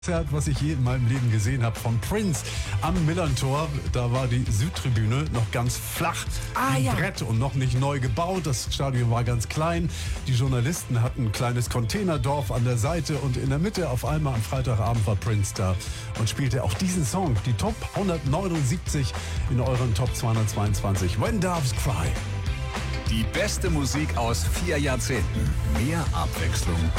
Konzert, was ich je in meinem Leben gesehen habe, von Prince am Millerntor. Da war die Südtribüne noch ganz flach, ein Brett und noch nicht neu gebaut. Das Stadion war ganz klein. Die Journalisten hatten ein kleines Containerdorf an der Seite und in der Mitte auf einmal am Freitagabend war Prince da und spielte auch diesen Song, die Top 179 in euren Top 222. When Doves Cry. Die beste Musik aus 4 Jahrzehnten. Mehr Abwechslung